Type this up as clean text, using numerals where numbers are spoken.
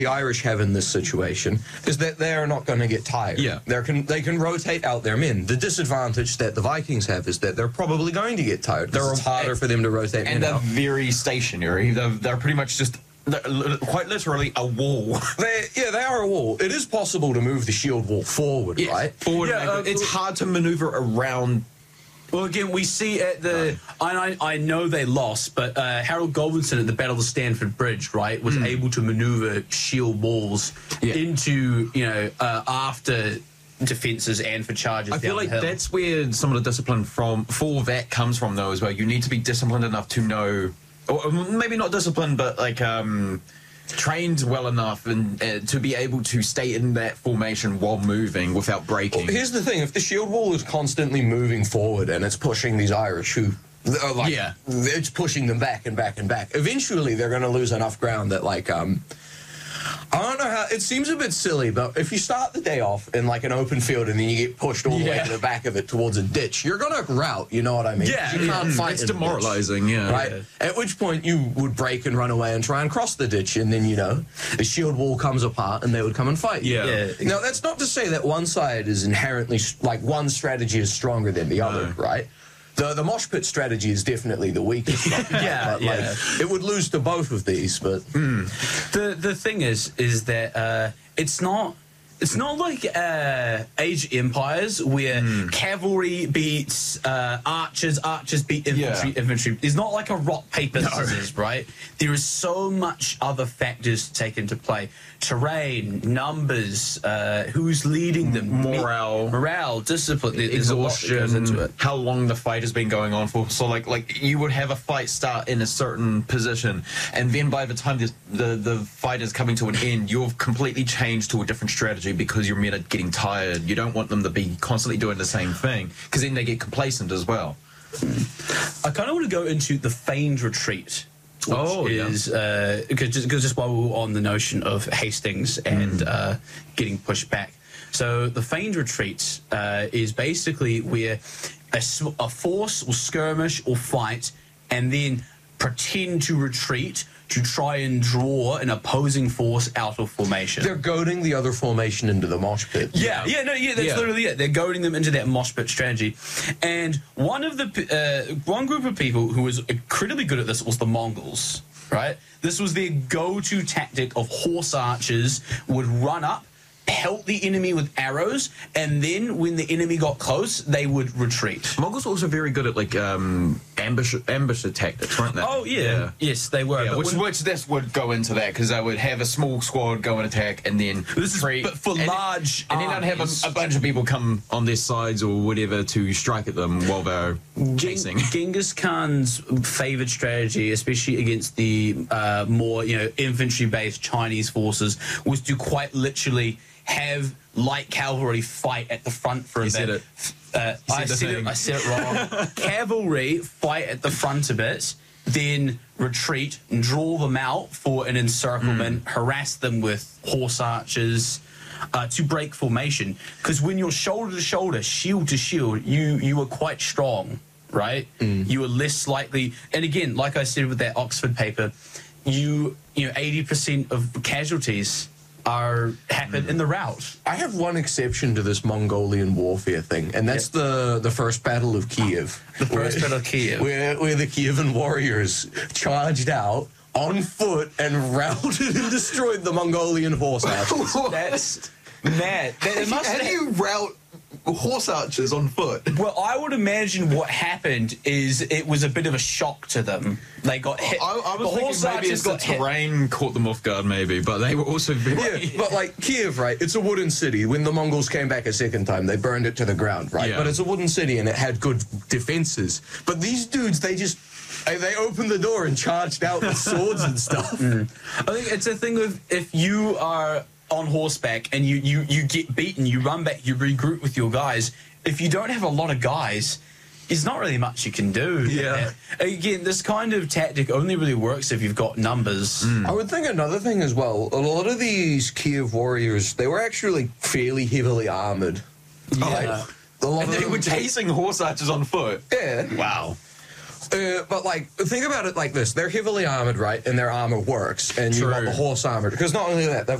the Irish have in this situation is that they're not going to get tired. Yeah. They can rotate out their men. The disadvantage that the Vikings have is that they're probably going to get tired. It's harder for them to rotate and men they're out. very stationary. They're pretty much just quite literally a wall. They are a wall. It is possible to move the shield wall forward, right? Forward. Yeah, it's hard to maneuver around. Well, again, we see at the... I know they lost, but Harold Godwinson at the Battle of Stamford Bridge, right, was able to maneuver shield walls into, after defences and for charges. I feel like that's where some of the discipline for that comes from, though, as well. You need to be disciplined enough to know... Or maybe not disciplined, but, trained well enough and to be able to stay in that formation while moving without breaking. Well, here's the thing. If the shield wall is constantly moving forward and it's pushing these Irish who... it's pushing them back and back and back. Eventually, they're going to lose enough ground that, I don't know how... It seems a bit silly, but if you start the day off in, an open field and then you get pushed all the way to the back of it towards a ditch, you're going to rout, you know what I mean? Yeah. You can't fight it's demoralizing, right? Yeah. At which point, you would break and run away and try and cross the ditch, and then, the shield wall comes apart and they would come and fight you. Yeah. Now, that's not to say that one side is inherently... one strategy is stronger than the other, right? The mosh pit strategy is definitely the weakest one. It would lose to both of these, but... The thing is that it's not like Age of Empires where cavalry beats archers beat infantry. It's not like a rock, paper, scissors, right? There is so much other factors to take into play. Terrain, numbers, who's leading them, morale, discipline, exhaustion, into it. How long the fight has been going on for. So like you would have a fight start in a certain position, and then by the time the fight is coming to an end, you've completely changed to a different strategy because your men are getting tired. You don't want them to be constantly doing the same thing because then they get complacent as well. I kind of want to go into the feigned retreat. Because just while we were on the notion of Hastings and getting pushed back. So the feigned retreat is basically where a force will skirmish or fight and then pretend to retreat to try and draw an opposing force out of formation. They're goading the other formation into the mosh pit. That's literally it. They're goading them into that mosh pit strategy. And one group of people who was incredibly good at this was the Mongols, right? This was their go-to tactic of horse archers would run up, pelt the enemy with arrows, and then when the enemy got close, they would retreat. Mongols were also very good at ambush tactics, weren't they? Oh yeah. Yes, they were. Yeah, which this would go into that because they would have a small squad go and attack and then retreat. But for large, and then I'd have a bunch of people come on their sides or whatever to strike at them while they're chasing. Genghis Khan's favoured strategy, especially against the more infantry-based Chinese forces, was to quite literally have light cavalry fight at the front for a bit. I said it wrong. Cavalry fight at the front a bit, then retreat and draw them out for an encirclement, harass them with horse archers to break formation. Because when you're shoulder to shoulder, shield to shield, you are quite strong, right? You are less likely. And again, like I said with that Oxford paper, 80% of casualties happen in the rout. I have one exception to this Mongolian warfare thing, and that's the first battle of Kiev. The first battle of Kiev. Where the Kievan warriors charged out on foot and routed and destroyed the Mongolian horse archers. That's mad. How do you rout horse archers on foot? Well, I would imagine what happened is it was a bit of a shock to them. They got hit. I was thinking maybe it's got terrain caught them off guard, maybe, but they were also very... Yeah, but Kiev, right, it's a wooden city. When the Mongols came back a second time, they burned it to the ground, right? Yeah. But it's a wooden city and it had good defenses. But these dudes, they opened the door and charged out with swords and stuff. I think it's a thing of if you are on horseback and you get beaten, you run back, you regroup with your guys. If you don't have a lot of guys, there's not really much you can do. Yeah. Again, this kind of tactic only really works if you've got numbers. I would think another thing as well, a lot of these Kiev warriors, they were actually fairly heavily armoured. Yeah. And they were chasing horse archers on foot. Yeah. Wow. But like, think about it like this: they're heavily armored, right? And their armor works, and you want the horse armored because not only that, they've